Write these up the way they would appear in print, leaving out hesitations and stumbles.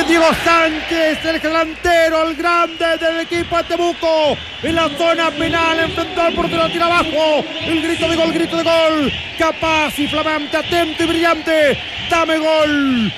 Diego Sánchez, el delantero, el grande del equipo de Temuco. En la zona penal, enfrentó al portero, tira abajo. El grito de gol. Capaz y flamante, atento y brillante. Dame gol,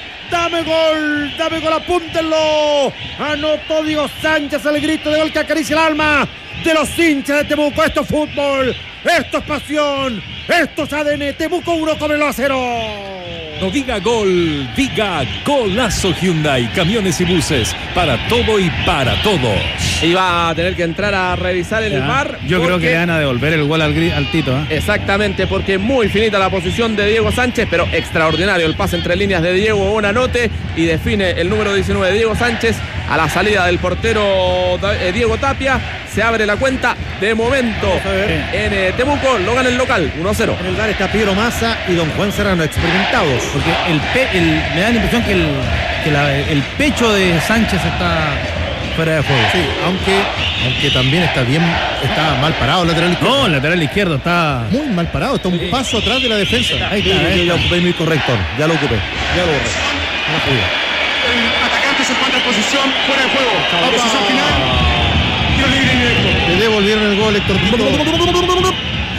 apúntenlo. Anotó Diego Sánchez, el grito de gol que acaricia el alma de los hinchas de Temuco. Esto es fútbol, esto es pasión, esto es ADN. Temuco 1, Cobreloa 0. No diga gol, diga golazo. Hyundai, camiones y buses, para todo y para todos. Y va a tener que entrar a revisar el VAR. Yo creo que le van a devolver el gol al Tito, ¿eh? Exactamente, porque muy finita la posición de Diego Sánchez, pero extraordinario el pase entre líneas de Diego Bonanote y define el número 19 Diego Sánchez a la salida del portero Diego Tapia. Se abre la cuenta de momento en Temuco, lo gana el local 1-0. En el VAR está Piero Massa y don Juan Serrano, experimentados. Porque me da la impresión que el pecho de Sánchez está fuera de juego. Sí, aunque también está mal parado el lateral izquierdo. No, el lateral izquierdo está muy mal parado, está un paso atrás de la defensa. Ahí está, ya ocupé mi corrector, ya lo ocupé. No pude. El atacante se encuentra en posición fuera de juego. La posición final. Tiro libre y directo. Le devolvieron el gol, Héctor Tito.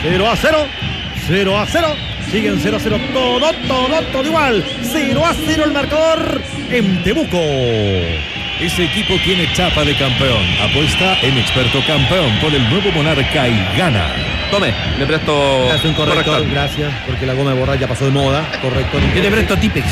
0-0. Siguen 0-0. Todo igual. 0-0 el marcador en Temuco. Ese equipo tiene chapa de campeón. Apuesta en Experto Campeón por el nuevo Monarca y gana. Tome, le presto. Gracias, un corrector. Gracias, porque la goma de borrar ya pasó de moda. Corrector. Yo te presto Tipex.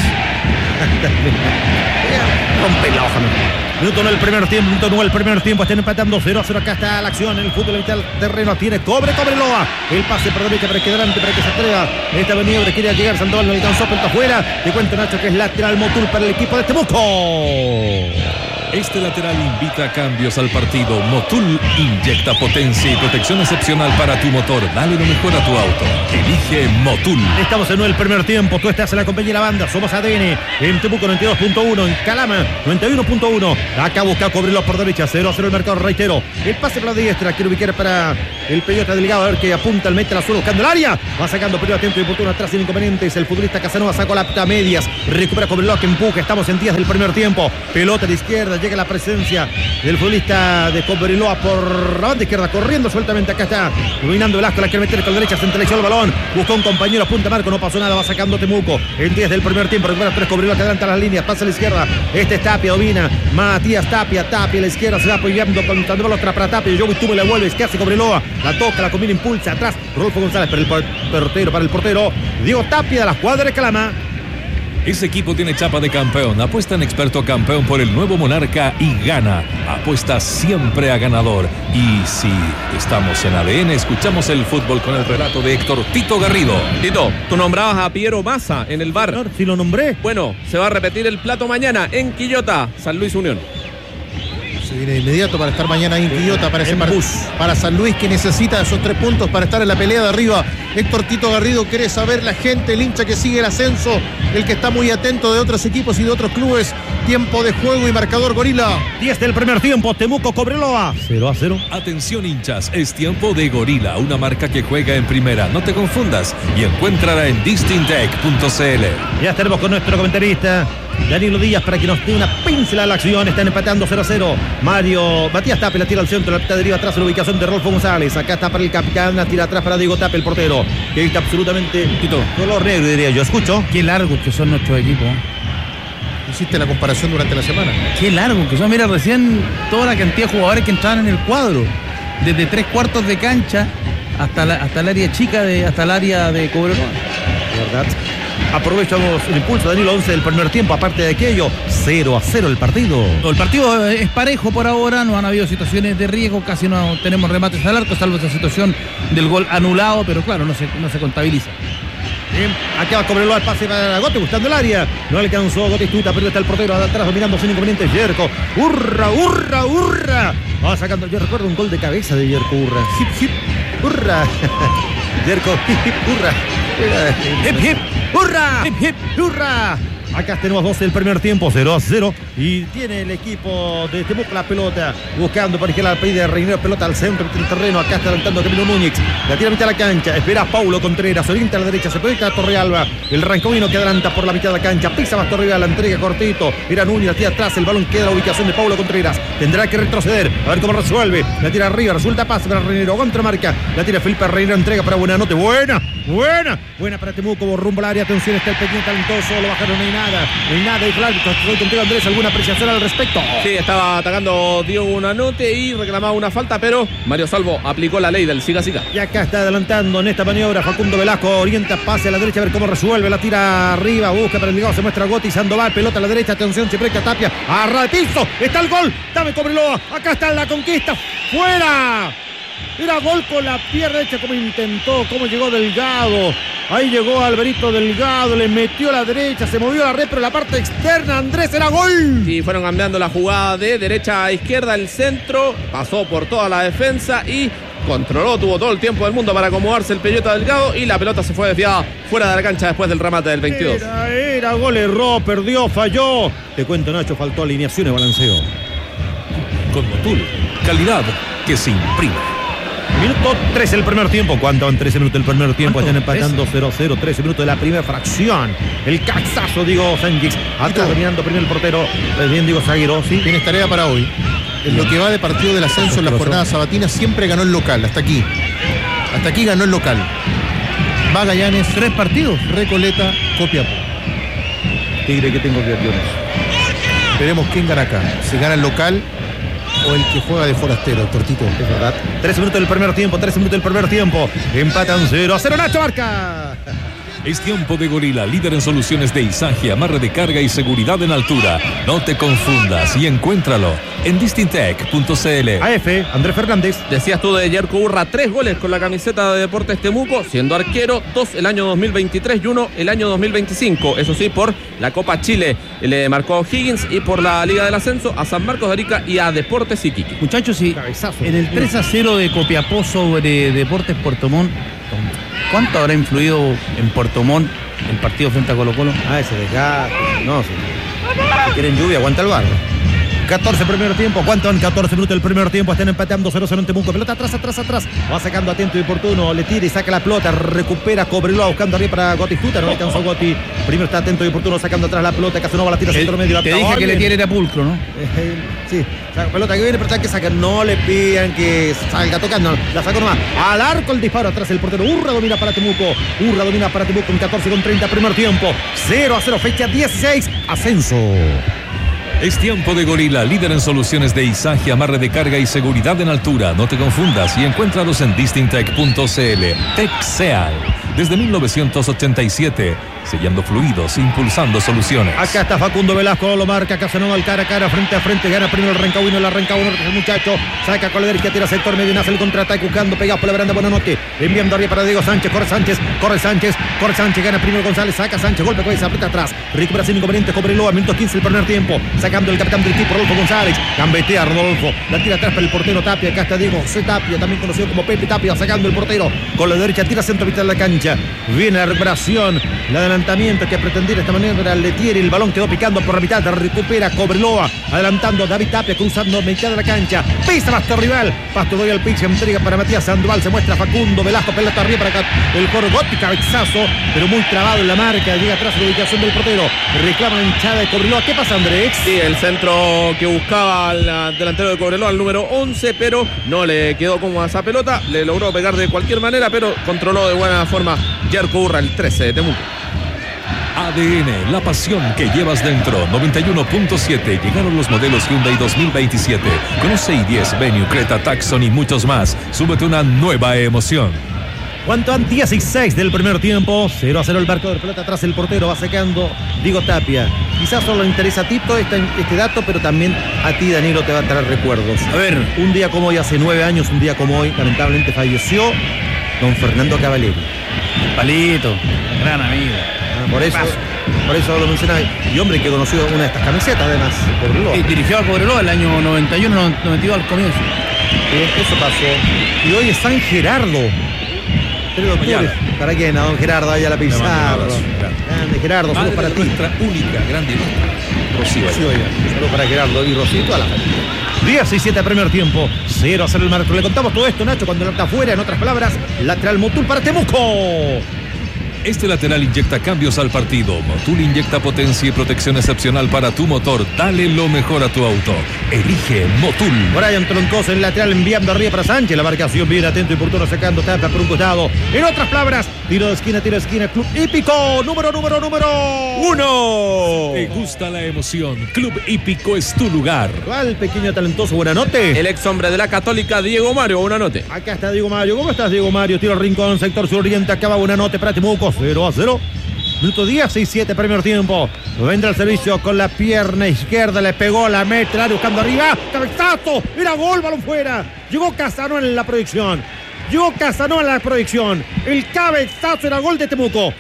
Rompe la hoja. Minuto 9 el primer tiempo. Están empatando 0-0. Acá está la acción. El fútbol del terreno tiene Cobreloa. El pase por derecha para que adelante, para que se atreva. Esta maniobra quiere llegar. Sandoval no alcanzó, pero está afuera. Te cuento, Nacho, que es lateral Motul para el equipo de Temuco. Este lateral invita a cambios al partido. Motul inyecta potencia y protección excepcional para tu motor. Dale lo mejor a tu auto. Elige Motul. Estamos en el primer tiempo. Tú estás en la compañía de la banda. Somos ADN. En Temuco 92.1. En Calama 91.1. Acá busca Cobreloa por derecha. 0-0 el marcador. Reitero. El pase para la diestra. Quiero ubicar para el Peyote Delgado. A ver que apunta el mete a la suela buscando el área. Va sacando periodo atento y oportuno atrás sin inconvenientes. El futbolista Casanova sacó la medias. Recupera Cobreloa que empuja. Estamos en días del primer tiempo. Pelota de izquierda. Llega la presencia del futbolista de Cobreloa por la banda izquierda, corriendo sueltamente. Acá está dominando Velasco, la quiere meter con derecha, centralizó el balón, buscó un compañero, apunta Marco, no pasó nada, va sacando Temuco en 10 del primer tiempo. Recupera 3 Cobreloa que adelanta las líneas, pasa a la izquierda. Este es Tapia, domina Matías Tapia a la izquierda, se va apoyando con Tandero, otra para Tapia. Yo tuvo le vuelve, ¿qué hace Cobreloa? La toca, la combina, impulsa atrás. Rodolfo González para el portero Diego Tapia de la escuadra de Calama. Ese equipo tiene chapa de campeón. Apuesta en Experto Campeón por el nuevo Monarca y gana. Apuesta siempre a ganador. Y si estamos en ADN, escuchamos el fútbol con el relato de Héctor Tito Garrido. Tito, tú nombrabas a Piero Massa en el VAR. Sí, lo nombré. Bueno, se va a repetir el plato mañana en Quillota, San Luis Unión. Se viene de inmediato para estar mañana en Quillota, para San Luis, que necesita esos 3 puntos para estar en la pelea de arriba. Héctor Tito Garrido quiere saber la gente, el hincha que sigue el ascenso, el que está muy atento de otros equipos y de otros clubes. Tiempo de juego y marcador Gorila. 10 del primer tiempo, Temuco Cobreloa 0-0. Atención hinchas, es tiempo de Gorila, una marca que juega en primera. No te confundas y encuéntrala en distintec.cl. Ya estaremos con nuestro comentarista Danilo Díaz para que nos dé una pincelada de la acción. Están empatando 0-0. Matías Tapia la tira al centro, la deriva atrás en la ubicación de Rodolfo González. Acá está para el capitán, la tira atrás para Diego Tapia, el portero, que está absolutamente color negro, diría yo. Escucho. Qué largos que son nuestros equipos. Hiciste la comparación durante la semana. Qué largos que son. Mira, recién toda la cantidad de jugadores que entraban en el cuadro. Desde 3/4 de cancha hasta el área chica, hasta el área de Cobreloa. ¿Verdad? Aprovechamos el impulso, Danilo, 11 del primer tiempo. Aparte de aquello, 0-0 el partido. El partido es parejo por ahora, no han habido situaciones de riesgo, casi no tenemos remates al arco, salvo esa situación del gol anulado, pero claro, no se contabiliza. Bien, acá va Cobreloa, el pase para Gote buscando el área. No alcanzó Gote Estuta, pero está el portero atrás dominando sin inconvenientes. Yerko, hurra. Va sacando, yo recuerdo un gol de cabeza de Yerko, hurra. Hip, hurra. Yerko, hip, hurra. Hip, hurra. Hip, hurra. Acá tenemos 12 del primer tiempo, 0-0. Y tiene el equipo de Temuco la pelota, buscando por izquierda, pide Reinero, pelota al centro del terreno. Acá está adelantando Camilo Núñez. La tira a mitad de la cancha. Espera Paulo Contreras. Orienta a la derecha. Se proyecta a Torrealba. El rancovino que adelanta por la mitad de la cancha. Pisa más Torrealba. La entrega cortito. Era Núñez. La tira atrás. El balón queda en la ubicación de Paulo Contreras. Tendrá que retroceder. A ver cómo resuelve. La tira arriba. Resulta pase para Reinero. Contramarca. La tira Felipe Reinero. Entrega para Buenanote. Buena para Temuco. Rumbo al área. Atención. Está el pequeño talentoso. Lo bajaron. No hay nada. Y claro, estoy contigo, Andrés. ¿Alguna apreciación al respecto? Sí, estaba atacando Diego Buenanote y reclamaba una falta, pero Mario Salvo aplicó la ley del siga-siga. Y acá está adelantando en esta maniobra Facundo Velasco. Orienta, pase a la derecha, a ver cómo resuelve. La tira arriba, busca para el ligado. Se muestra Gotti, Sandoval, pelota a la derecha. Atención, se presta Tapia. Arra de piso. Está el gol. Dame Cobreloa. Acá está la conquista. ¡Fuera! Era gol con la pierna derecha, como intentó, cómo llegó Delgado. Ahí llegó Alberito Delgado, le metió a la derecha, se movió la red, pero la parte externa, Andrés, era gol. Sí, fueron cambiando la jugada de derecha a izquierda, el centro, pasó por toda la defensa y controló, tuvo todo el tiempo del mundo para acomodarse el Peyota Delgado y la pelota se fue desviada fuera de la cancha después del remate del 22. Era gol, erró, perdió, falló. Te cuento, Nacho, faltó alineación y balanceo. Con Motul, calidad que se imprime. Minuto 13 del primer tiempo. ¿Cuánto van 13 minutos del primer tiempo? Están empatando 0-0. 13 minutos de la primera fracción. El cazazo, Diego Sánchez. Atrás dominando primero el portero. Bien, Diego Zaguero. ¿Sí? Tienes tarea para hoy. En lo que va de partido del ascenso en la jornada sabatina, siempre ganó el local. Hasta aquí ganó el local. Magallanes, 3 partidos. Recoleta, Copiapó. Tigre, que tengo que ver. Veremos quién gana acá. Si gana el local o el que juega de forastero, Tortito. Es verdad. 13 minutos del primer tiempo. Empatan 0-0. Nacho Barca. Es tiempo de Gorila, líder en soluciones de izaje, amarre de carga y seguridad en altura. No te confundas y encuéntralo en distintec.cl. AF, Andrés Fernández. Decías tú de Yerko Urra, 3 goles con la camiseta de Deportes Temuco, siendo arquero, 2 el año 2023 y 1 el año 2025. Eso sí, por la Copa Chile le marcó a O'Higgins y por la Liga del Ascenso a San Marcos de Arica y a Deportes Iquique. Muchachos, sí, Cabezazo. en el 3-0 de Copiapó sobre Deportes Puerto Montt, ¿cuánto habrá influido en Puerto Montt el partido frente a Colo-Colo? Ese desgaste. No, si quieren lluvia, aguanta el barro. 14 primer tiempo. ¿Cuánto van 14 minutos del primer tiempo? Están empatando 0-0 en Temuco. Pelota atrás. Va sacando atento y oportuno. Le tira y saca la pelota. Recupera Cobreloa buscando arriba para Gotti Futa. No alcanzó Gotti. Primero está atento y oportuno sacando atrás la pelota. Casanova la tira centro medio. Te dije que le tiene a Pulcro, ¿no? Sí. La pelota que viene, pero está que saca. No le pidan que salga tocando. La sacó nomás. Al arco el disparo atrás el portero. Urra domina para Temuco. En 14:30 primer tiempo. 0-0. Fecha 16. Ascenso. Es tiempo de Gorila, líder en soluciones de izaje, amarre de carga y seguridad en altura. No te confundas y encuéntralos en distintec.cl. TecSeal, desde 1987, sellando fluidos, impulsando soluciones. Acá está Facundo Velasco, lo marca Casanova al cara a cara, frente a frente, gana primero el Rancagüino, el muchacho, saca con la derecha, tira sector medio, nace el contraataque, buscando, pegado por la veranda, Buenanote, enviando arriba para Diego Sánchez, corre Sánchez, gana primero González, saca Sánchez, golpe cabeza, aprieta atrás, recupera sin inconveniente, Cobreloa, minuto 15 del primer tiempo, sacando el capitán del equipo, Rodolfo González, gambetea Rodolfo, la tira atrás para el portero Tapia, acá está Diego C. Tapia, también conocido como Pepe Tapia, sacando el portero, con la derecha, tira centro mitad de la cancha, viene la recuperación, el adelantamiento que pretendía de esta manera Letieri, el balón quedó picando por la mitad, recupera Cobreloa, adelantando David Tapia, cruzando mitad de la cancha, pisa Pasto rival, Pasto doy al pitch, entrega para Matías Sandoval, se muestra Facundo Velasco, pelota arriba para acá, el coro Gotti, cabezazo, pero muy trabado en la marca, llega atrás a la ubicación del portero, reclama la hinchada de Cobreloa. ¿Qué pasa, Andrés? Sí, el centro que buscaba al delantero de Cobreloa, al número 11, pero no le quedó cómoda esa pelota, le logró pegar de cualquier manera, pero controló de buena forma Yerko Urra, el 13 de Temuco. ADN, la pasión que llevas dentro. 91.7. Llegaron los modelos Hyundai 2027. Conoce i10, Venue, Creta, Tucson y muchos más. Súbete una nueva emoción. ¿Cuánto han? 16 del primer tiempo. 0-0 el marcador. Pelota atrás el portero. Va sacando Diego Tapia. Quizás solo le interesa a Tito este dato, pero también a ti, Danilo, te va a traer recuerdos. A ver, un día como hoy, hace 9 años, un día como hoy, lamentablemente falleció don Fernando Cavalieri. Palito, gran amigo. Por eso lo mencionaba. Y hombre que conoció una de estas camisetas, además, Cobreloa. Y dirigió a Cobreloa el año 91-92 al comienzo. Eso pasó. Y hoy es San Gerardo. 3 de octubre. ¿Para quién? A don Gerardo, ahí a la pizarra. Grande Gerardo, saludos para ti. Nuestra única, grande Rocío. Saludos para Gerardo y Rocío y toda la familia. 17 primer tiempo, 0-0 el marco. Le contamos todo esto, Nacho, cuando está afuera, en otras palabras, lateral Motul para Temuco. Este lateral inyecta cambios al partido. Motul inyecta potencia y protección excepcional para tu motor. Dale lo mejor a tu auto. Elige Motul. Brian Troncoso, el lateral enviando arriba para Sánchez. La marcación bien atento y oportuno, sacando tapa por un costado. En otras palabras, tiro de esquina, Club Hípico, número 1. ¿Te gusta la emoción? Club Hípico es tu lugar. ¿Cuál pequeño talentoso? Buena noche. El ex hombre de la Católica, Diego Mario, buena noche. Acá está Diego Mario. ¿Cómo estás, Diego Mario? Tiro al rincón, sector suroriente. Acaba buena noche para Temuco. 0-0. Minuto 17, primer tiempo. Vendrá el servicio con la pierna izquierda. Le pegó la meta, buscando arriba. Cabezazo. Era gol, balón fuera. Llegó Casanova en la proyección. El cabezazo era gol de Temuco.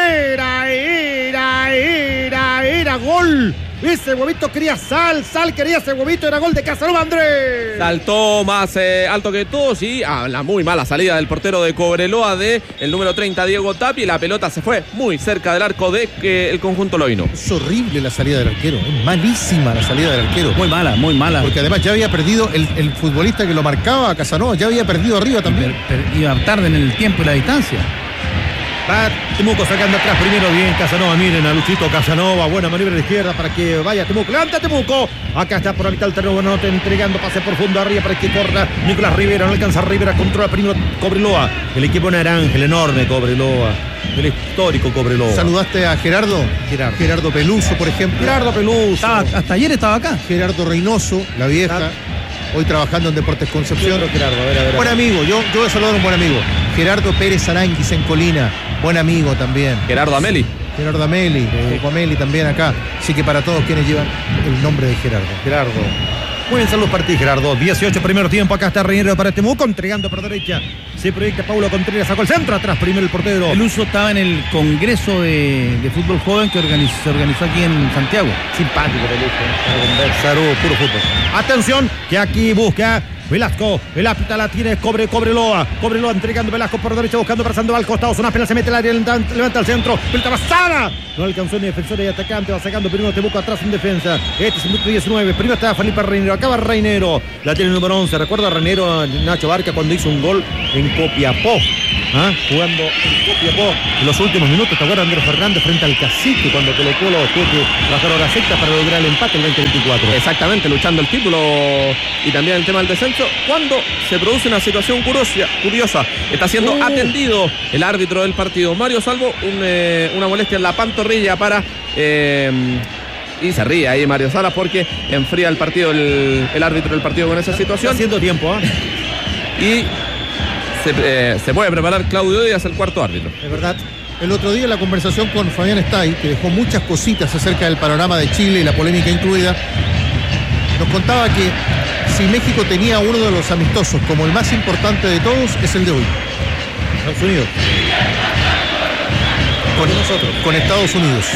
Era gol. Ese huevito quería Sal quería ese huevito, era gol de Casanova, Andrés. Saltó más alto que todos y la muy mala salida del portero de Cobreloa de el número 30, Diego Tapia, y la pelota se fue muy cerca del arco de el conjunto loíno. Es horrible la salida del arquero, es malísima la salida del arquero. Muy mala. Porque además ya había perdido el futbolista que lo marcaba a Casanova, ya había perdido arriba también. Iba tarde en el tiempo y la distancia. Va Temuco sacando atrás primero, bien Casanova, miren a Luchito Casanova, buena maniobra de izquierda para que vaya Temuco, levanta Temuco, acá está por la mitad del terreno, bueno, entregando pase profundo arriba para que corra Nicolás Rivera, no alcanza Rivera, controla primero Cobreloa, el equipo naranja, el enorme Cobreloa, el histórico Cobreloa. ¿Saludaste a Gerardo Peluso, por ejemplo? Gerardo Peluso. Hasta ayer estaba acá. Gerardo Reynoso, la vieja. Hoy trabajando en Deportes Concepción. Gerardo, a ver. Buen amigo, yo voy a saludar a un buen amigo. Gerardo Pérez Aranguis en Colina, buen amigo también. Gerardo Ameli también acá. Así que para todos quienes llevan el nombre de Gerardo. Muy bien, saludos para ti, Gerardo. 18 primer tiempo, acá está Reinero para Temuco, entregando por derecha. Se proyecta Paulo Contreras, sacó el centro, atrás primero el portero. El uso estaba en el congreso de fútbol joven que se organizó aquí en Santiago. Simpático, Peluso. Conversar, puro fútbol. Atención, que aquí busca Velasco, el ápita la tiene Cobreloa entregando Velasco por derecha, buscando para Sandoval, costado, Zona apenas se mete el área, levanta al centro, pelota pasada, no alcanzó ni defensor y atacante, va sacando primero Temuco atrás en defensa. Este es el minuto 19, primero estaba Felipe Reinero, acaba Reinero, la tiene el número 11, recuerda a Reinero, Nacho Barca cuando hizo un gol en Copiapó, jugando en Copiapó en los últimos minutos, ¿te acuerdas? Andrés Fernández frente al Cacique cuando colocó los jueces bajar horas sectas para lograr el empate el 2024. Exactamente, luchando el título y también el tema del descenso. Cuando se produce una situación curiosa, está siendo atendido el árbitro del partido, Mario Salvo, una molestia en la pantorrilla para y se ríe ahí Mario Salas porque enfría el partido el árbitro del partido con esa situación. Está haciendo tiempo, y se puede preparar Claudio Díaz, el cuarto árbitro. Es verdad. El otro día la conversación con Fabián Stay, que dejó muchas cositas acerca del panorama de Chile y la polémica incluida, nos contaba que si México tenía uno de los amistosos como el más importante de todos, es el de hoy. Estados Unidos. Con Estados Unidos.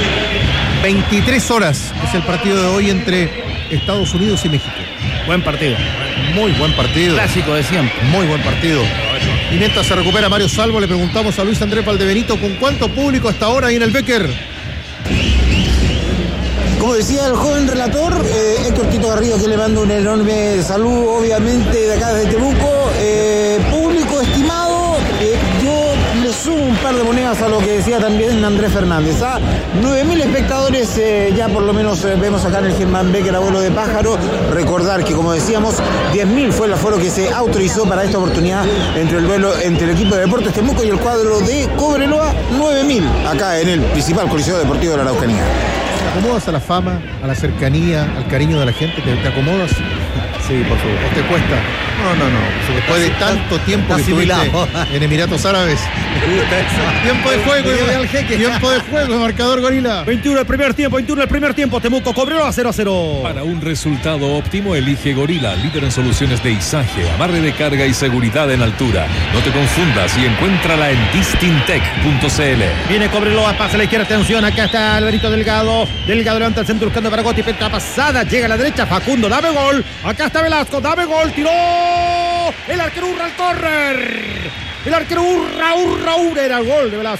23 horas es el partido de hoy entre Estados Unidos y México. Buen partido. Muy buen partido. Clásico de siempre. Muy buen partido. Y mientras se recupera Mario Salvo, le preguntamos a Luis Andrés Valdebenito con cuánto público hasta ahora ahí en el Becker. Como decía el joven relator, Héctor Tito Garrido, que le mando un enorme saludo, obviamente, de acá desde Temuco. Público estimado, yo le sumo un par de monedas a lo que decía también Andrés Fernández. 9.000 espectadores, ya por lo menos vemos acá en el Germán Becker, abuelo de pájaro. Recordar que, como decíamos, 10.000 fue el aforo que se autorizó para esta oportunidad entre el duelo entre el equipo de Deportes Temuco y el cuadro de Cobreloa. 9.000 acá en el principal coliseo deportivo de la Araucanía. ¿Te acomodas a la fama, a la cercanía, al cariño de la gente? ¿Te acomodas? Sí, por favor. ¿O te cuesta? No. Después de tanto tiempo que estuviste en Emiratos Árabes. Tiempo de juego, tiempo de juego, marcador Gorila. 21 el primer tiempo, Temuco Cobreloa 0-0. Para un resultado óptimo, elige Gorila, líder en soluciones de izaje, amarre de carga y seguridad en altura. No te confundas y encuéntrala en distintec.cl. Viene Cobreloa, pasa a la izquierda, atención, acá está Alberito Delgado levanta el centro buscando para Gotti, penta pasada, llega a la derecha, Facundo, dame gol, acá está Velasco, dame gol, tiró, el arquero Urra al córner. El arquero Urra, era el gol de Velasco.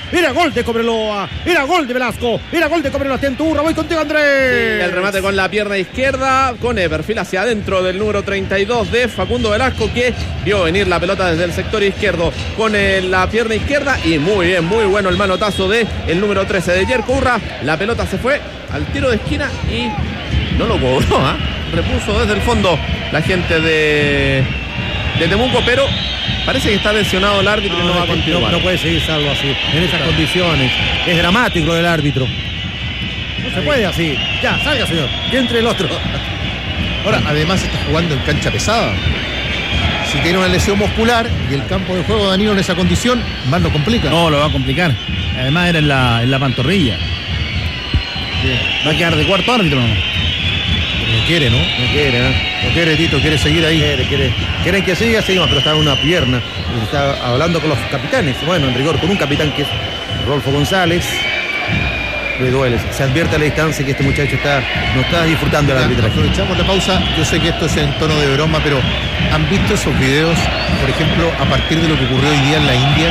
Era gol de Cobreloa. Era gol de Velasco. Era gol de Cobreloa. Atento, Urra. Voy contigo, Andrés. Sí, el remate con la pierna izquierda, con perfil hacia adentro del número 32 de Facundo Velasco, que vio venir la pelota desde el sector izquierdo con la pierna izquierda. Y muy bien, muy bueno el manotazo de el número 13 de Yerko Urra. La pelota se fue al tiro de esquina y no lo cobró, ¿eh? Repuso desde el fondo la gente de Temuco, pero parece que está lesionado el árbitro y no va a continuar. No puede seguir salvo así, en esas condiciones. Es dramático lo del árbitro. No se puede así. Ya, salga, señor. Que entre el otro. Ahora, además está jugando en cancha pesada. Si tiene una lesión muscular y el campo de juego de Danilo en esa condición, más lo complica. No, lo va a complicar. Además era en la pantorrilla. Va a quedar de cuarto árbitro, ¿no? No quiere, ¿no? No quiere, ¿no? No quiere, Tito, quiere seguir ahí. Quieren que siga, seguimos, pero está en una pierna. Está hablando con los capitanes. Bueno, en rigor, con un capitán que es Rodolfo González. Le duele. Se advierte a la distancia que este muchacho no está disfrutando del arbitraje. Aprovechamos la pausa. Yo sé que esto es en tono de broma, pero ¿han visto esos videos, por ejemplo, a partir de lo que ocurrió hoy día en la India,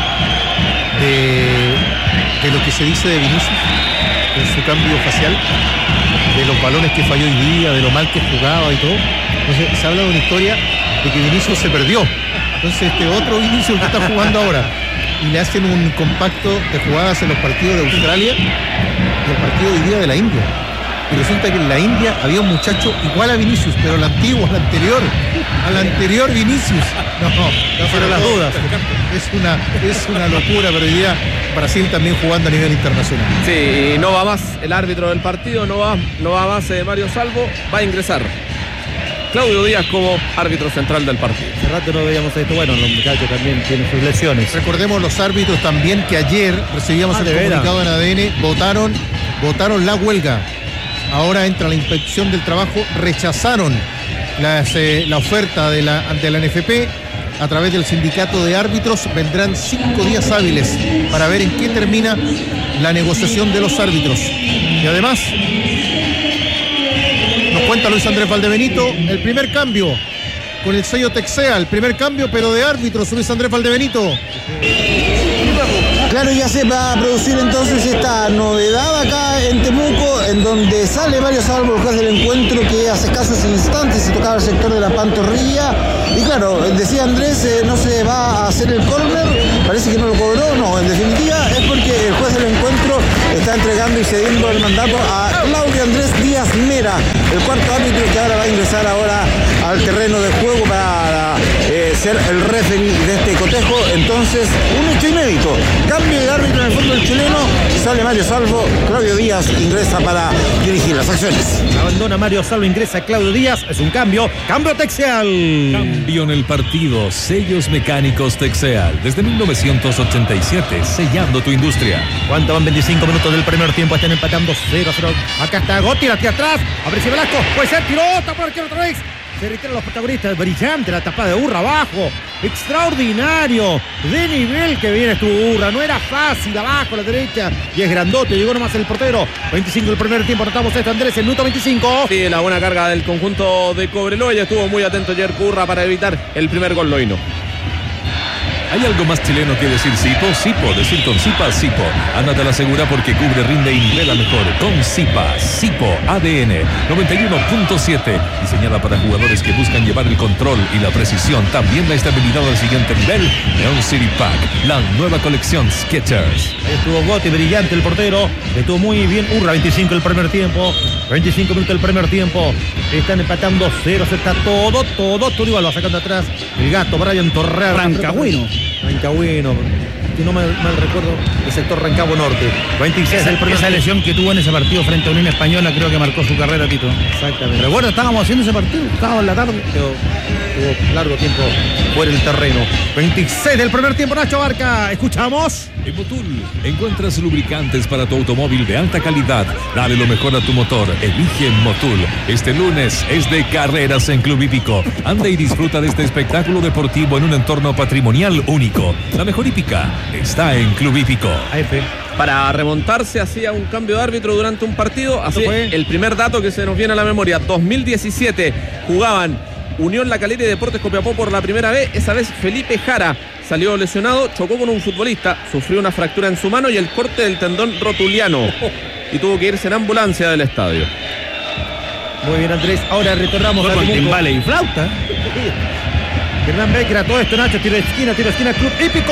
de lo que se dice de Vinicius en su cambio facial, de los balones que falló hoy día, de lo mal que jugaba y todo? Entonces se habla de una historia de que Vinicius se perdió. Entonces este otro Vinicius que está jugando ahora, y le hacen un compacto de jugadas en los partidos de Australia y el partido de hoy día de la India. Y resulta que en la India había un muchacho igual a Vinicius, pero el antiguo, al anterior Vinicius. No fueron las dudas. Es una locura, pero hoy día Brasil también jugando a nivel internacional. Sí, no va más el árbitro del partido, no va más Mario Salvo, va a ingresar Claudio Díaz como árbitro central del partido. Hace rato no veíamos esto. Bueno, los muchachos también tienen sus lesiones. Recordemos los árbitros también que ayer recibíamos el comunicado en ADN, votaron la huelga. Ahora entra la inspección del trabajo, rechazaron la oferta de la NFP a través del sindicato de árbitros. Vendrán 5 días hábiles para ver en qué termina la negociación de los árbitros. Y además, nos cuenta Luis Andrés Valdebenito, el primer cambio con el sello Texea, el primer cambio pero de árbitros, Luis Andrés Valdebenito. Claro, ya se va a producir entonces esta novedad acá en Temuco, en donde sale Mario Salvo, el juez del encuentro, que hace escasos instantes se tocaba el sector de la pantorrilla. Y claro, decía Andrés, no se va a hacer el córner, parece que no lo cobró. No, en definitiva es porque el juez del encuentro está entregando y cediendo el mandato a Claudio Andrés Díaz Mera, el cuarto árbitro que ahora va a ingresar ahora al terreno de juego para ser el referee de este cotejo. Entonces, un hecho inédito. Cambio de árbitro en el fútbol chileno, sale Mario Salvo, Claudio Díaz ingresa para dirigir las acciones. Abandona Mario Salvo, ingresa Claudio Díaz, es un cambio Texeal. Cambio en el partido, sellos mecánicos Texeal, desde 1987, sellando tu industria. ¿Cuánto van? 25 minutos del primer tiempo, están empatando 0-0. Acá está Gotti, hacia atrás, aparece Velasco, puede ser, tiró, tapa el arquero otra vez. Se retiran los protagonistas, brillante la tapada de Urra abajo, extraordinario, de nivel que viene tu Urra, no era fácil, abajo a la derecha, y es grandote, llegó nomás el portero. 25 del primer tiempo, anotamos esto, Andrés, el minuto 25. Sí, la buena carga del conjunto de Cobreloa, y estuvo muy atento Yerko Urra para evitar el primer gol loíno. ¿Hay algo más chileno que decir Sipo? Sipo, decir con Sipa, Sipo. Ándate a la segura porque cubre, rinde y nivela mejor. Con Sipa, Sipo ADN 91.7. Diseñada para jugadores que buscan llevar el control y la precisión. También la estabilidad al siguiente nivel. Neon City Pack, la nueva colección Skechers. Ahí estuvo Gotti, brillante el portero. Estuvo muy bien Urra, 25 el primer tiempo. 25 minutos del primer tiempo. Están empatando 0. Se está todo igual. Va sacando atrás el gato Brian Torreal. Rancagüino, si no mal recuerdo, el sector Rancagua Norte. 26 del primer. Esa lesión que tuvo en ese partido frente a Unión Española creo que marcó su carrera, Tito. Exactamente. Recuerda, estábamos haciendo ese partido, estábamos en la tarde. Pero tuvo largo tiempo fuera del terreno. 26 del primer tiempo, Nacho Barca. Escuchamos. En Motul encuentras lubricantes para tu automóvil de alta calidad. Dale lo mejor a tu motor. Elige Motul. Este lunes es de carreras en Club Hípico. Anda y disfruta de este espectáculo deportivo en un entorno patrimonial único. La mejor hípica está en Club Hípico. AF. Para remontarse hacía un cambio de árbitro durante un partido. Así el primer dato que se nos viene a la memoria. 2017 jugaban Unión La Calera y Deportes Copiapó por la primera vez. Esa vez Felipe Jara salió lesionado, chocó con un futbolista, sufrió una fractura en su mano y el corte del tendón rotuliano y tuvo que irse en ambulancia del estadio. Muy bien, Andrés. Ahora retornamos Con timbales y flauta. Hernán Becker a todo esto, Nacho, tiro de esquina, Club Hípico.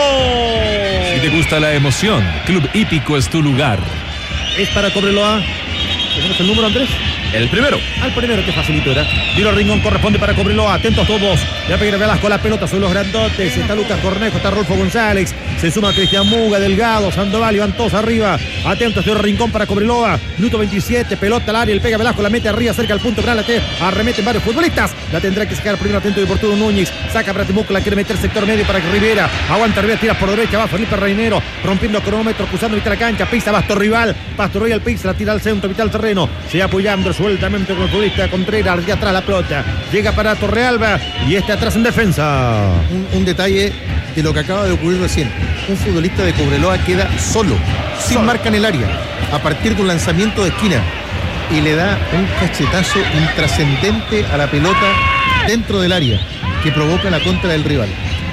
Si te gusta la emoción, Club Hípico es tu lugar. Es para Cobreloa. ¿Tenemos el número, Andrés? El primero. Al primero, que facilito era. Tiro Rincón corresponde para Cobreloa. Atentos todos. Ya pegar Velasco la pelota, son los grandotes. Está Lucas Cornejo, está Rolfo González. Se suma Cristian Muga, Delgado, Sandoval, van todos arriba. Atentos, Tiro Rincón para Cobreloa. Minuto 27, pelota al área, el pega Velasco, la mete arriba, cerca al punto. Arremeten varios futbolistas. La tendrá que sacar primero atento y oportuno Núñez. Saca para Temuco, la quiere meter sector medio para Rivera. Aguanta Rivera, tira por derecha, va Felipe Reinero. Rompiendo cronómetro, cruzando mitad de la cancha. Pisa Basto Rival. Basto Royal pisa, la tira al centro, mitad del terreno. Se apoyando sueltamente con el futbolista Contreras. De atrás la pelota. Llega para Torrealba y está atrás en defensa. Un detalle de lo que acaba de ocurrir recién. Un futbolista de Cobreloa queda solo, sin marca en el área, a partir de un lanzamiento de esquina, y le da un cachetazo intrascendente a la pelota dentro del área, que provoca la contra del rival.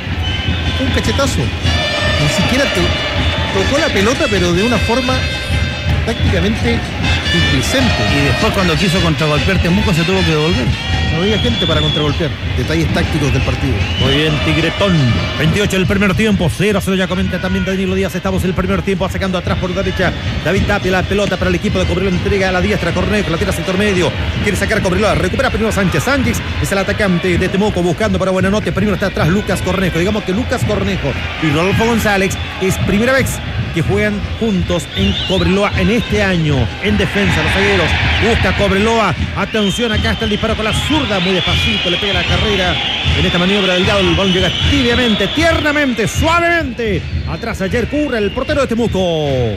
Un cachetazo. Ni siquiera tocó la pelota, pero de una forma prácticamente displicente. Y después, cuando quiso contragolpear Temuco, se tuvo que devolver. No había gente para contragolpear. Detalles tácticos del partido. Muy bien, Tigretón. 28 del primer tiempo. 0-0 ya comenta también Danilo Díaz. Estamos en el primer tiempo, sacando atrás por derecha. David Tapia, la pelota para el equipo de Cobreloa. Entrega a la diestra, Cornejo, la tira sector medio. Quiere sacar Cobreloa. Recupera primero Sánchez. Sánchez es el atacante de Temuco, buscando para Buenanote. Primero está atrás Lucas Cornejo. Digamos que Lucas Cornejo y Rodolfo González es primera vez que juegan juntos en Cobreloa en este año. En defensa, los zagueros. Busca Cobreloa. Atención, acá está el disparo con la zurda. Muy despacito, le pega la carrera. En esta maniobra Delgado, el balón llega tibiamente, tiernamente, suavemente. Atrás ayer Curra, el portero de Temuco.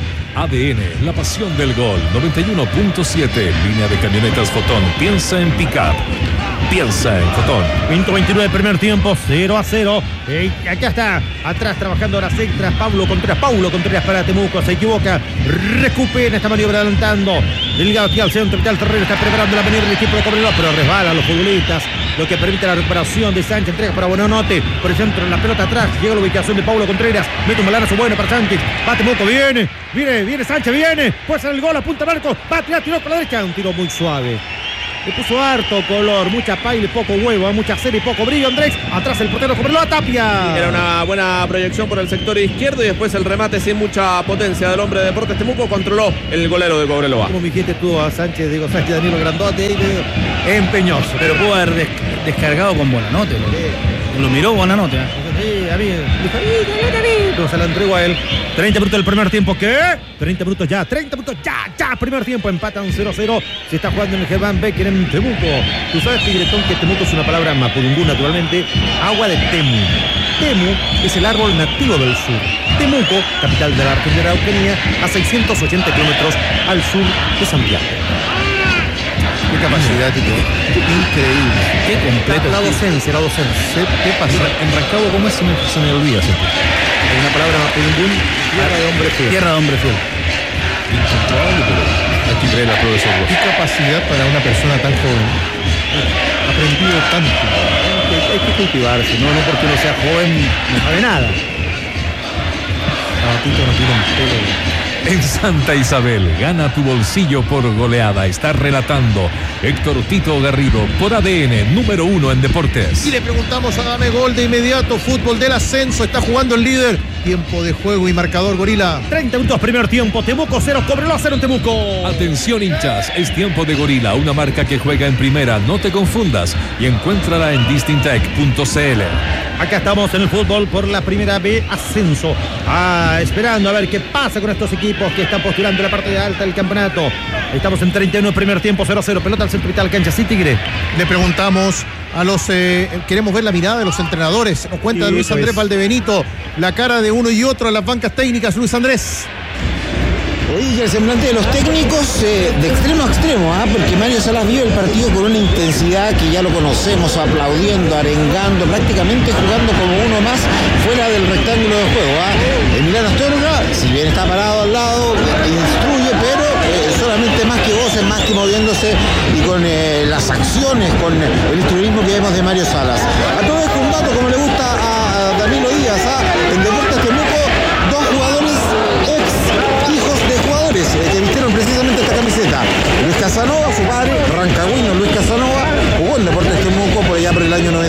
ADN, la pasión del gol. 91.7, línea de camionetas Fotón. Piensa en pick-up. Piensa en Fotón. Minuto 29 del primer tiempo, 0-0. Acá está, atrás trabajando las extras. Paulo Contreras para Temuco. Se equivoca. Recupera esta maniobra adelantando. Delgado aquí al centro, aquí al terreno. Está preparando la maniobra del equipo de Cobreloa, pero resbala a los futbolistas. Lo que permite la recuperación de Sánchez. Entrega para Buenanote. Por el centro, la pelota atrás. Llega la ubicación de Paulo Contreras. Mete un balanazo bueno para Sánchez. Va Temuco, viene Sánchez, viene. Puede ser el gol, apunta Marco. Va a tirar, tiró por la derecha. Un tiro muy suave. Le puso harto color, mucha paila y poco huevo, mucha cera y poco brillo, Andrés. Atrás el portero Cobreloa, Tapia. Era una buena proyección por el sector izquierdo y después el remate sin mucha potencia del hombre de Deportes Temuco controló el golero de Cobreloa. Como mi gente tuvo a Sánchez, digo Sánchez, Danilo Grandote, empeñoso. Pero pudo haber descargado con Buenanote. Lo miró Buenanote. Sí, a mí, dijo, se la entregó a él. 30 minutos del primer tiempo, ¿qué? 30 minutos ya, primer tiempo, empatan 0-0. Se está jugando en el Germán Becker en Temuco. Tú sabes, Tigretón, que Temuco es una palabra mapudungún, naturalmente. Agua de Temu. Temu es el árbol nativo del sur. Temuco, capital de la región de Araucanía, a 680 kilómetros al sur de Santiago. Qué capacidad, Tito. Increíble. Qué completo. La docencia. ¿Qué pasa? En Rancagua, ¿cómo es? Se me olvida siempre. Una palabra mapudungún, tierra de hombre fiel. Tierra de hombre fiel. Incomprobable, pero aquí trae la profesor Ross. Qué capacidad para una persona tan joven. Ha aprendido tanto. Hay que cultivarse, no porque uno sea joven no sabe nada. Tito no tiene un pelo. En Santa Isabel, gana tu bolsillo por goleada. Está relatando Héctor Tito Garrido por ADN, número 1 en deportes. Y le preguntamos a Dame Gol de inmediato. Fútbol del ascenso. Está jugando el líder. Tiempo de juego y marcador, Gorila. 30 minutos, primer tiempo. Temuco 0, Cobreloa 0 en Temuco. Atención, hinchas, es tiempo de Gorila, una marca que juega en primera. No te confundas y encuéntrala en distintec.cl. Acá estamos en el fútbol por la primera B ascenso. Esperando a ver qué pasa con estos equipos que están postulando la parte alta del campeonato. Estamos en 31 primer tiempo, 0-0. Pelota al centro vital, cancha, sí, Tigre. Le preguntamos a los... queremos ver la mirada de los entrenadores. Nos cuenta Sí, Luis Andrés Valdebenito. La cara de uno y otro en las bancas técnicas. Luis Andrés. Oye, el semblante de los técnicos de extremo a extremo, porque Mario Salas vio el partido con una intensidad que ya lo conocemos, aplaudiendo, arengando, prácticamente jugando como uno más fuera del rectángulo de juego. Emiliano Astorga, si bien está parado al lado, instruye, pero solamente más que voces, más que moviéndose y con las acciones, con el instruismo que vemos de Mario Salas. A todo esto un dato como le gusta a Danilo Díaz, pasada en Deportes Temuco, dos jugadores ex hijos de jugadores que vistieron precisamente esta camiseta. Luis Casanova, su padre, rancagüeño Luis Casanova, jugó en Deportes Temuco por allá por el año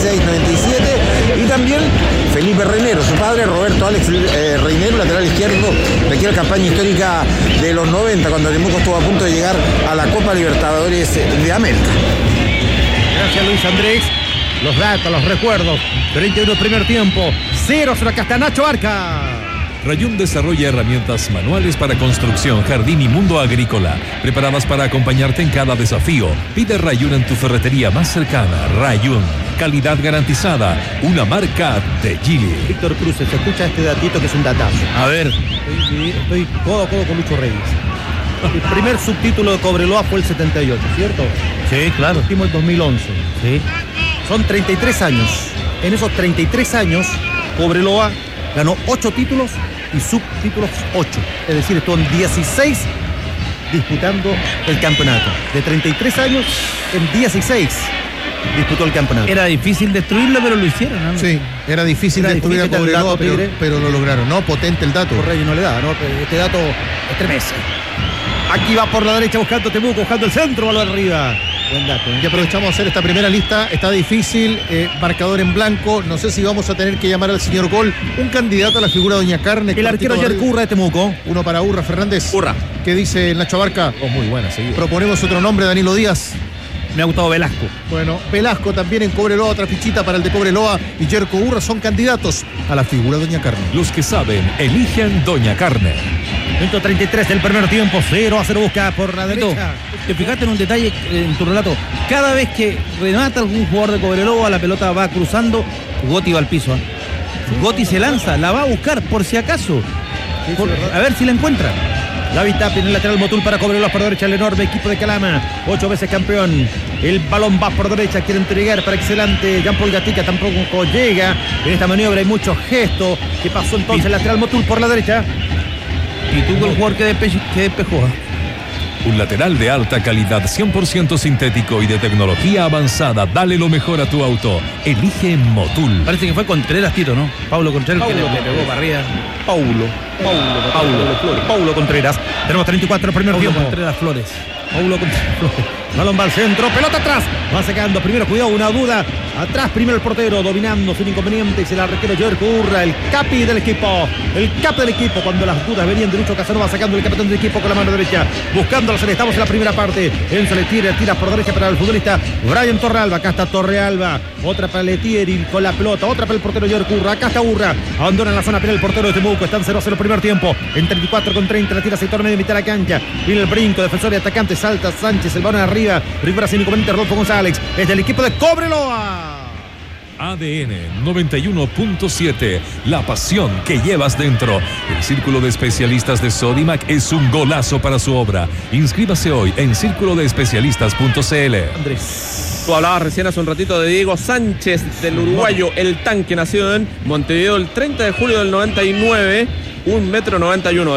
96-97, y también Felipe Reinero, su padre, Roberto Alex Reinero, lateral izquierdo de aquella campaña histórica de los 90, cuando Temuco estuvo a punto de llegar a la Copa Libertadores de América. Gracias, Luis Andrés. Los datos, los recuerdos. 31 primer tiempo. 0-0 acá está Nacho Barca. Rayún desarrolla herramientas manuales para construcción, jardín y mundo agrícola, preparadas para acompañarte en cada desafío. Pide Rayún en tu ferretería más cercana. Rayún, calidad garantizada, una marca de Gili. Víctor Cruz, se escucha este datito que es un datazo. A ver. Estoy codo a codo con Lucho Reyes. El primer subtítulo de Cobreloa fue el 78, ¿cierto? Sí, claro. El último el 2011. Sí. Son 33 años. En esos 33 años, Cobreloa ganó 8 títulos y subtítulos 8. Es decir, estuvo en 16 disputando el campeonato. De 33 años, en 16 disputó el campeonato. Era difícil destruirlo, pero lo hicieron, ¿no? Sí, era difícil destruir a Cobreloa, pero lo lograron, ¿no? Potente el dato. Reyes no le da, ¿no? Este dato estremece. Aquí va por la derecha buscando Temuco, buscando el centro, balón arriba. Buen dato. Y aprovechamos a hacer esta primera lista. Está difícil, marcador en blanco. No sé si vamos a tener que llamar al señor Gol, un candidato a la figura Doña Carne. El arquero Jerry Urra de Temuco. Uno para Urra, Fernández. Urra. ¿Qué dice el Nacho Barca? Muy buena, sí. Proponemos otro nombre, Danilo Díaz. Me ha gustado Velasco. Bueno, Velasco también en Cobreloa, otra fichita para el de Cobreloa, y Jerko Urra son candidatos a la figura Doña Carne. Los que saben, eligen Doña Carne. 133 del primer tiempo, 0-0 busca por la derecha. Te fijaste en un detalle en tu relato. Cada vez que remata algún jugador de Cobreloa, la pelota va cruzando, Gotti va al piso. Gotti se lanza, la va a buscar por si acaso. A ver si la encuentra. David Tapia en el lateral Motul para Cobreloa por derecha, el enorme equipo de Calama, 8 veces campeón. El balón va por derecha, quiere entregar para excelente Jean-Paul Gatica, tampoco llega. En esta maniobra hay muchos gestos. ¿Qué pasó entonces? El lateral Motul por la derecha. Y tuvo el jugador que despejó. Un lateral de alta calidad, 100% sintético y de tecnología avanzada. Dale lo mejor a tu auto. Elige Motul. Parece que fue Contreras, Tito, ¿no? Pablo Contreras, que le pegó para arriba. Paulo Contreras. Tenemos 34 el primer tiempo. Contreras Flores. Paulo Contreras. Balón va al centro, pelota atrás. Va sacando, primero cuidado, una duda. Atrás primero el portero, dominando sin inconvenientes. El arquero Jerko Urra, el capi del equipo. El cap del equipo. Cuando las dudas venían de Lucho Casanova, sacando el capitán del equipo con la mano derecha. Buscando la serie. Estamos en la primera parte. Enzo Letieri tira por derecha para el futbolista Brian Torrealba. Acá está Torrealba. Otra para Letieri con la pelota. Otra para el portero Jerko Urra. Acá está Urra. Abandona la zona penal el portero de Temuco. Están 0-0 el primer tiempo. En 34-30. La tira sector medio, mitad de la cancha. Viene el brinco. Defensor y atacante. Salta Sánchez. El balón arriba. Rivera sin inconveniente. Rodolfo González. Es del equipo de Cobreloa. ADN 91.7, la pasión que llevas dentro. El Círculo de Especialistas de Sodimac es un golazo para su obra. Inscríbase hoy en círculodeespecialistas.cl. Andrés, tú hablabas recién hace un ratito de Diego Sánchez, del uruguayo El Tanque, nacido en Montevideo el 30 de julio del 99, 1,91 m